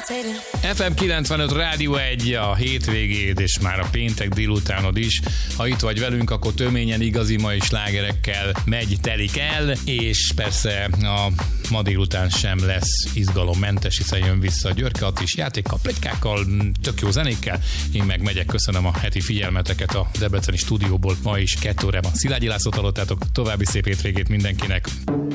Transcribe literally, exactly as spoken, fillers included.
ef em kilencvenöt Rádió egy, a hétvégéd és már a péntek délutánod is. Ha itt vagy velünk, akkor töményen igazi mai slágerekkel megy, telik el, és persze a ma délután sem lesz izgalommentes, hiszen jön vissza Györke Attis játékkal, pletykákkal, tök jó zenékkel. Én meg megyek, köszönöm a heti figyelmeteket a debreceni stúdióból. Ma is kettő órában Szilágyi Lászlót hallottátok, további szép hétvégét mindenkinek.